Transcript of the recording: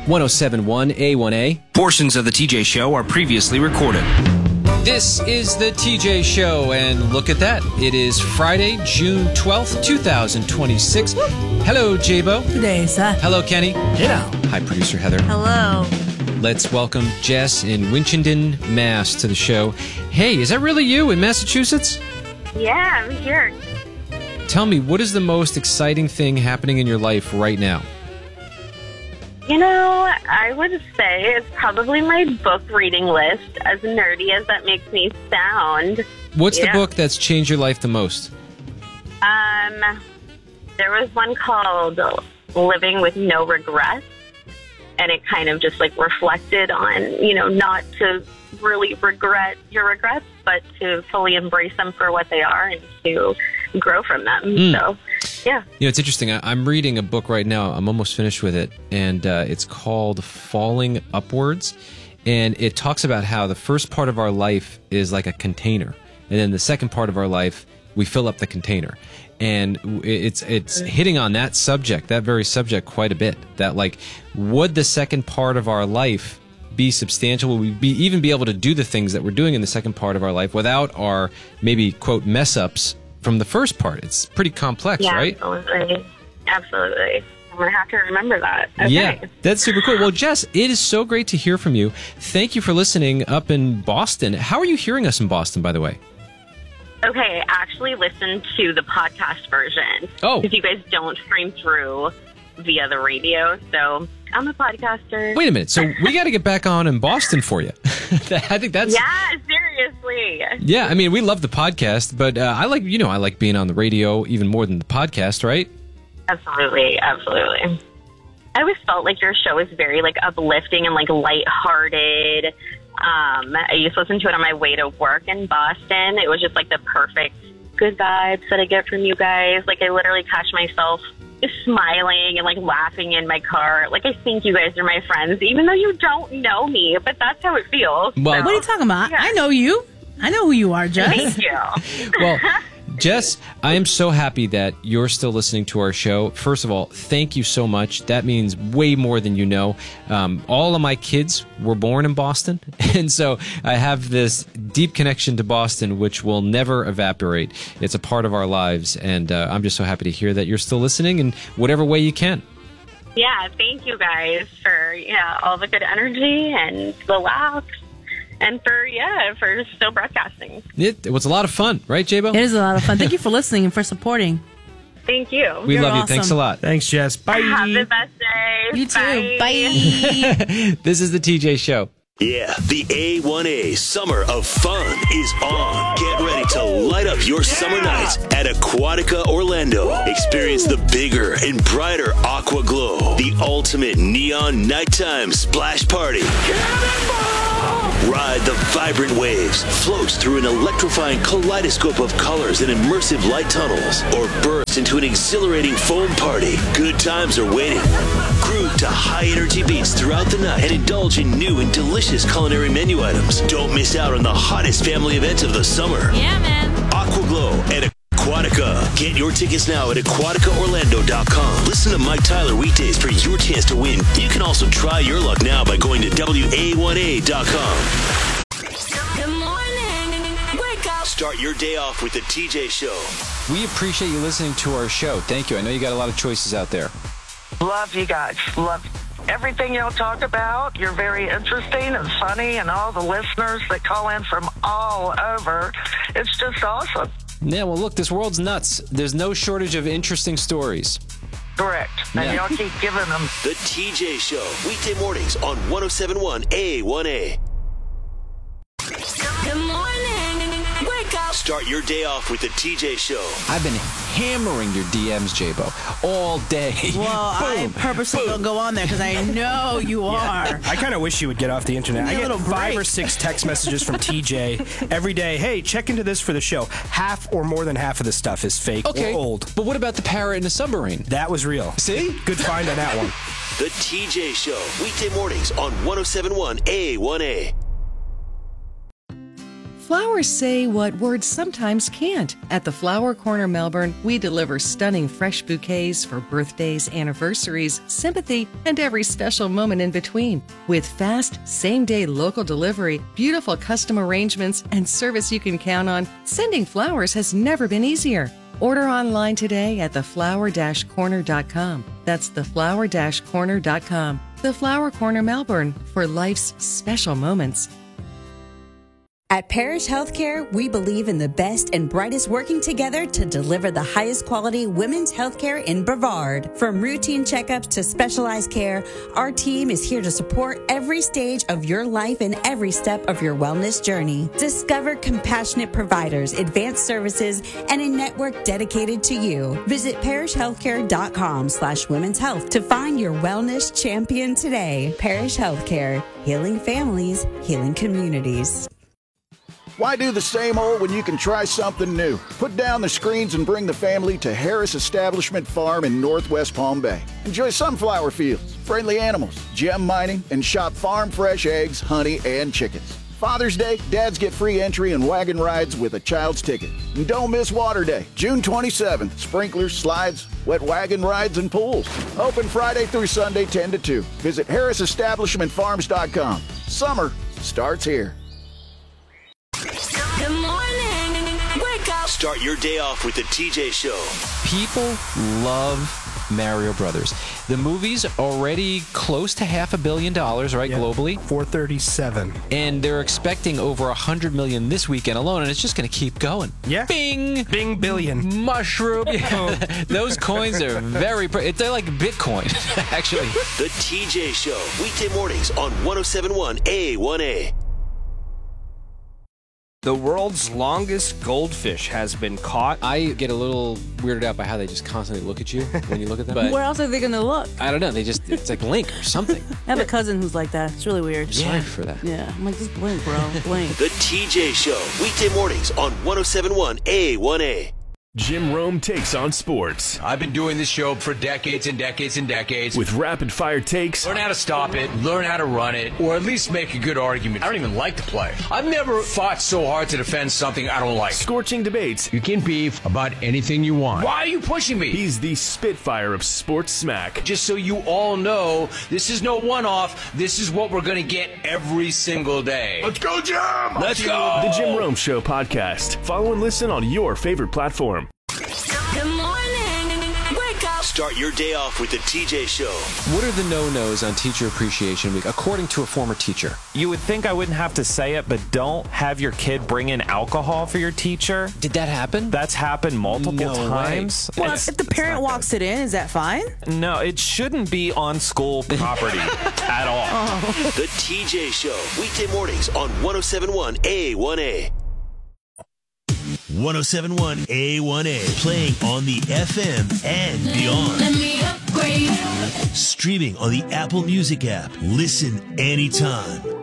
1071 A1A. Portions of the TJ Show are previously recorded. This is the TJ Show, and look at that. It is Friday, June 12th, 2026. Hello, Jabo. Good day, sir. Hello, Kenny. Hello. Hi, producer Heather. Hello. Let's welcome Jess in Winchendon, Mass. to the show. Hey, is that really you in Massachusetts? Yeah, I'm here. Tell me, what is the most exciting thing happening in your life right now? You know, I would say it's probably my book reading list, as nerdy as that makes me sound. What's the book that's changed your life the most? There was one called Living with No Regrets, and it kind of just like reflected on, you know, not to really regret your regrets, but to fully embrace them for what they are and to grow from them. So, yeah. You know, it's interesting. I'm reading a book right now. I'm almost finished with it, and it's called Falling Upwards, and it talks about how the first part of our life is like a container, and then the second part of our life, we fill up the container. And it's hitting on that subject, that very subject, quite a bit. That, like, would the second part of our life be substantial? Will we even be able to do the things that we're doing in the second part of our life without our, maybe, quote, mess-ups from the first part? It's pretty complex, right? Absolutely. Absolutely. I'm going to have to remember that. Okay. Yeah, that's super cool. Well, Jess, it is so great to hear from you. Thank you for listening up in Boston. How are you hearing us in Boston, by the way? Okay, actually listen to the podcast version. Oh. Because you guys don't stream through via the radio, so I'm a podcaster. Wait a minute. So we got to get back on in Boston for you. I think that's... Yeah, seriously. Yeah, I mean, we love the podcast, but I like being on the radio even more than the podcast, right? Absolutely, absolutely. I always felt like your show is very, like, uplifting and, like, lighthearted. I used to listen to it on my way to work in Boston. It was just, like, the perfect good vibes that I get from you guys. Like, I literally catch myself just smiling and, like, laughing in my car. Like, I think you guys are my friends, even though you don't know me, but that's how it feels. Well, What are you talking about? Yeah. I know you. I know who you are, Jess. Thank you. Well, Jess, I am so happy that you're still listening to our show. First of all, thank you so much. That means way more than you know. All of my kids were born in Boston, and so I have this deep connection to Boston, which will never evaporate. It's a part of our lives, and I'm just so happy to hear that you're still listening in whatever way you can. Yeah, thank you guys for all the good energy and the laughs. And for still broadcasting. It was a lot of fun, right, Jabo? It is a lot of fun. Thank you for listening and for supporting. Thank you. We You're love you. awesome. Thanks a lot. Thanks, Jess. Bye. Have the best day. You too. Bye. This is the TJ Show. Yeah, the A1A Summer of Fun is on. Get ready to light up your summer nights at Aquatica Orlando. Experience the bigger and brighter Aqua Glow, the ultimate neon nighttime splash party. Ride the vibrant waves, float through an electrifying kaleidoscope of colors and immersive light tunnels, or burst into an exhilarating foam party. Good times are waiting. Groove to high-energy beats throughout the night and indulge in new and delicious culinary menu items. Don't miss out on the hottest family event of the summer. Yeah, man. Aqua Glow at Aquatica. Get your tickets now at aquaticaorlando.com. Listen to Mike Tyler weekdays for your chance to win. You can also try your luck now by going to WA1A.com. Good morning. Wake up. Start your day off with the TJ Show. We appreciate you listening to our show. Thank you. I know you got a lot of choices out there. Love you guys. Love everything y'all talk about. You're very interesting and funny, and all the listeners that call in from all over. It's just awesome. Yeah, well, look, this world's nuts. There's no shortage of interesting stories. Correct. And Yeah. y'all keep giving them. The TJ Show. Weekday mornings on 1071 A1A. Good morning. Wake up. Start your day off with the TJ Show. I've been hammering your DMs, Jabo, all day. Well, I purposely don't go on there because I know you are. I kind of wish you would get off the internet. Give me I a get little 5 break. or 6 text messages from TJ every day. Hey, check into this for the show. Half or more than half of the stuff is fake or old. But what about the parrot in the submarine? That was real. See? Good find on that one. The TJ Show. Weekday mornings on 1071 A1A. Flowers say what words sometimes can't. At the Flower Corner Melbourne, we deliver stunning fresh bouquets for birthdays, anniversaries, sympathy, and every special moment in between. With fast, same-day local delivery, beautiful custom arrangements, and service you can count on, sending flowers has never been easier. Order online today at theflower-corner.com. That's theflower-corner.com. The Flower Corner Melbourne, for life's special moments. At Parish Healthcare, we believe in the best and brightest working together to deliver the highest quality women's healthcare in Brevard. From routine checkups to specialized care, our team is here to support every stage of your life and every step of your wellness journey. Discover compassionate providers, advanced services, and a network dedicated to you. Visit parishhealthcare.com/women's health to find your wellness champion today. Parish Healthcare, healing families, healing communities. Why do the same old when you can try something new? Put down the screens and bring the family to Harris Establishment Farm in Northwest Palm Bay. Enjoy sunflower fields, friendly animals, gem mining, and shop farm fresh eggs, honey, and chickens. Father's Day, dads get free entry and wagon rides with a child's ticket. And don't miss Water Day, June 27th. Sprinklers, slides, wet wagon rides, and pools. Open Friday through Sunday, 10 to 2. Visit harrisestablishmentfarms.com. Summer starts here. Good morning. Wake up. Start your day off with the TJ Show. People love Mario Brothers. The movie's already close to $500 million, right, globally? 437. And they're expecting over 100 million this weekend alone, and it's just going to keep going. Yeah. Bing! Bing billion. Mushroom. Yeah. Those coins are very... They're like Bitcoin, actually. The TJ Show. Weekday mornings on 107.1 A1A. The world's longest goldfish has been caught. I get a little weirded out by how they just constantly look at you when you look at them. But Where else are they going to look? I don't know. It's like blink or something. I have a cousin who's like that. It's really weird. Sorry for that. Yeah. I'm like, just blink, bro. Blink. The TJ Show. Weekday mornings on 107.1 A1A. Jim Rome takes on sports. I've been doing this show for decades and decades and decades. With rapid-fire takes. Learn how to stop it, learn how to run it, or at least make a good argument. I don't even like the play. I've never fought so hard to defend something I don't like. Scorching debates. You can beef about anything you want. Why are you pushing me? He's the Spitfire of sports smack. Just so you all know, this is no one-off. This is what we're going to get every single day. Let's go, Jim! Let's go! The Jim Rome Show podcast. Follow and listen on your favorite platform. Good morning. Wake up. Start your day off with the TJ Show. What are the no-nos on Teacher Appreciation Week, according to a former teacher? You would think I wouldn't have to say it, but don't have your kid bring in alcohol for your teacher. Did that happen? That's happened multiple times. Well, if the parent walks it in, is that fine? No, it shouldn't be on school property at all. Oh. The TJ Show. Weekday mornings on 107.1 A1A. 107.1 A1A, playing on the FM and beyond. Let me upgrade. Streaming on the Apple Music app. Listen anytime.